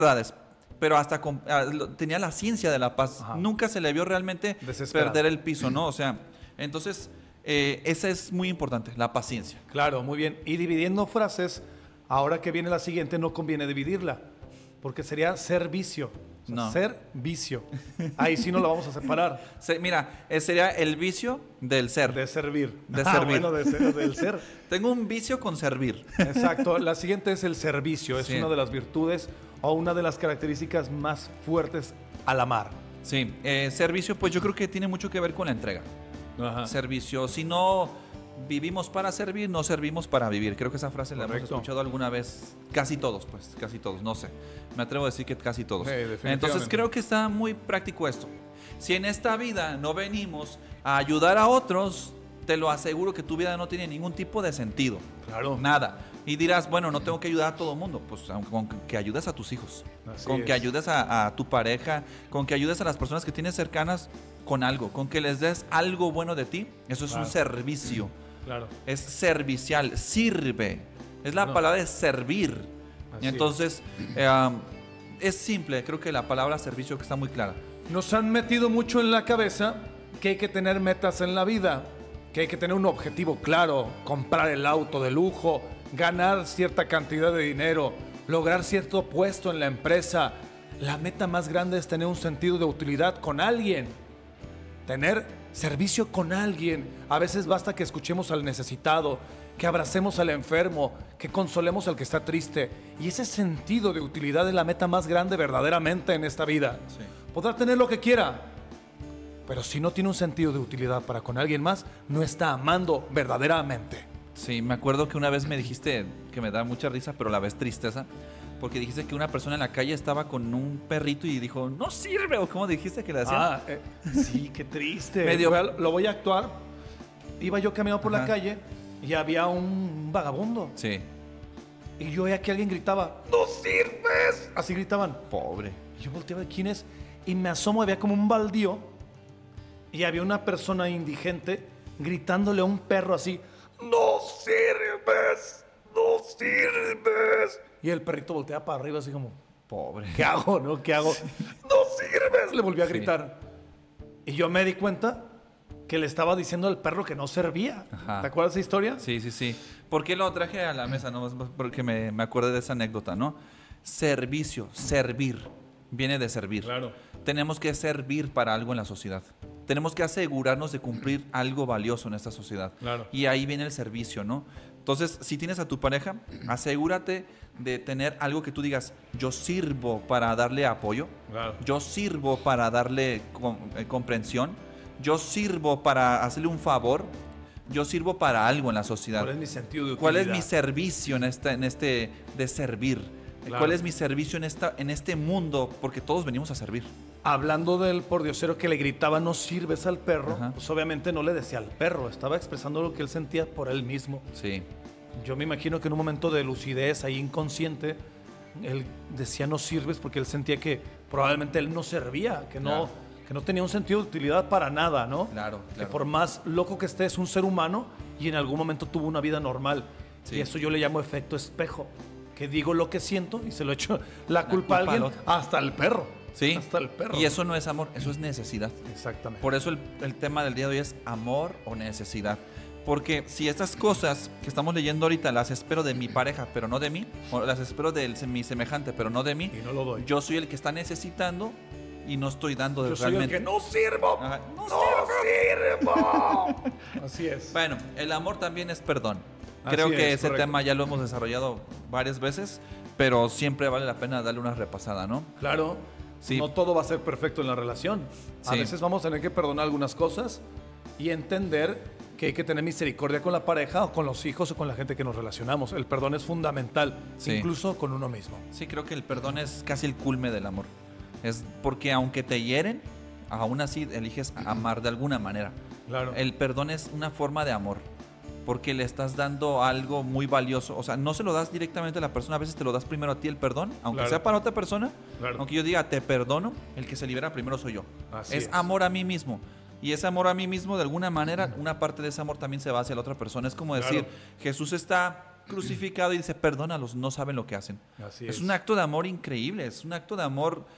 verdades, pero tenía la ciencia de la paz. Ajá. Nunca se le vio realmente Desesperado. perder el piso, ¿no? O sea, entonces, esa es muy importante, la paciencia. Claro, muy bien. Y dividiendo frases, ahora que viene la siguiente, no conviene dividirla, porque sería servicio. O sea, No. ser vicio. Ahí sí no lo vamos a separar. Mira, sería el vicio del ser. De servir. De servir. Bueno, del ser. Tengo un vicio con servir. Exacto. La siguiente es el servicio. Es Sí. una de las virtudes o una de las características más fuertes al amar. Sí, servicio, pues yo creo que tiene mucho que ver con la entrega. Ajá. Servicio, si no vivimos para servir, no servimos para vivir. Creo que esa frase la hemos Correcto. escuchado alguna vez, casi todos, no sé. Me atrevo a decir que casi todos. Definitivamente. Entonces creo que está muy práctico esto. Si en esta vida no venimos a ayudar a otros, te lo aseguro que tu vida no tiene ningún tipo de sentido. Claro. Nada. Y dirás, bueno, no tengo que ayudar a todo el mundo. Pues con que ayudes a tus hijos, Así con es. que ayudes a tu pareja, con que ayudes a las personas que tienes cercanas con algo, con que les des algo bueno de ti. Eso es Claro. un servicio. Claro. Es servicial, sirve. Es la No. palabra de servir. Así Entonces, es simple. Creo que la palabra servicio que está muy clara. Nos han metido mucho en la cabeza que hay que tener metas en la vida, que hay que tener un objetivo claro, comprar el auto de lujo, ganar cierta cantidad de dinero, lograr cierto puesto en la empresa. La meta más grande es tener un sentido de utilidad con alguien, tener servicio con alguien. A veces basta que escuchemos al necesitado, que abracemos al enfermo, que consolemos al que está triste. Y ese sentido de utilidad es la meta más grande verdaderamente en esta vida. Sí. Podrá tener lo que quiera, pero si no tiene un sentido de utilidad para con alguien más, no está amando verdaderamente. Sí, me acuerdo que una vez me dijiste, que me da mucha risa, pero a la vez tristeza, porque dijiste que una persona en la calle estaba con un perrito y dijo, no sirve, o cómo dijiste que le hacían. Sí, qué triste. Medio- Lo voy a actuar. Iba yo caminando por la Ajá. calle y había un vagabundo. Sí, Y yo oía que alguien gritaba, ¡no sirves! Así gritaban. pobre. Y yo volteaba, ¿quién es? Y me asomo, había como un baldío. Y había una persona indigente gritándole a un perro así, ¡no sirves! ¡No sirves! Y el perrito voltea para arriba así como, Pobre. ¿qué hago, no? ¿Qué hago? ¡No sirves! Le volví a Sí. gritar. Y yo me di cuenta que le estaba diciendo al perro que no servía. Ajá. ¿Te acuerdas de esa historia? Sí, sí, sí. ¿Por qué lo traje a la mesa? No, porque me acordé de esa anécdota, ¿no? Servicio, servir, viene de servir. Claro. Tenemos que servir para algo en la sociedad. Tenemos que asegurarnos de cumplir algo valioso en esta sociedad. Claro. Y ahí viene el servicio, ¿no? Entonces, si tienes a tu pareja, asegúrate de tener algo que tú digas, yo sirvo para darle apoyo, Claro. yo sirvo para darle comprensión, yo sirvo para hacerle un favor, yo sirvo para algo en la sociedad. ¿Cuál es mi sentido de utilidad? ¿Cuál es mi servicio en este de servir? Claro. ¿Cuál es mi servicio en este mundo? Porque todos venimos a servir. Hablando del pordiosero que le gritaba no sirves al perro, Ajá. pues obviamente no le decía al perro, estaba expresando lo que él sentía por él mismo. Sí, Yo me imagino que en un momento de lucidez ahí inconsciente, él decía no sirves porque él sentía que probablemente él no servía, que Claro. no tenía un sentido de utilidad para nada, ¿no? Claro, Que claro. por más loco que esté es un ser humano y en algún momento tuvo una vida normal. Sí. Y eso yo le llamo efecto espejo, que digo lo que siento y se lo echo la culpa a culpa alguien, al otro. hasta el perro. sí. Hasta el perro. Y eso no es amor, eso es necesidad. Exactamente. Por eso el tema del día de hoy es amor o necesidad. Porque si estas cosas que estamos leyendo ahorita las espero de mi pareja, pero no de mí, o las espero de mi semejante, pero no de mí, Y no lo doy. yo soy el que está necesitando y no estoy dando Yo soy el realmente. que no sirvo. Ajá. ¡No sirvo! Así es. Bueno, el amor también es perdón. Así Creo que es, ese correcto. tema ya lo hemos desarrollado varias veces, pero siempre vale la pena darle una repasada, ¿no? Claro. Sí. No todo va a ser perfecto en la relación. A Sí. veces vamos a tener que perdonar algunas cosas y entender que hay que tener misericordia con la pareja o con los hijos o con la gente que nos relacionamos. El perdón es fundamental, Sí. incluso con uno mismo. Sí, creo que el perdón es casi el culme del amor. Es porque aunque te hieren, aún así eliges amar de alguna manera. Claro. El perdón es una forma de amor, porque le estás dando algo muy valioso. O sea, no se lo das directamente a la persona, a veces te lo das primero a ti el perdón, aunque Claro. sea para otra persona. Claro. Aunque yo diga te perdono, el que se libera primero soy yo. Así Es es. amor a mí mismo. Y ese amor a mí mismo, de alguna manera, una parte de ese amor también se va hacia la otra persona. Es como decir, Claro. Jesús está crucificado y dice, perdónalos, no saben lo que hacen. Así Es es. un acto de amor increíble, es un acto de amor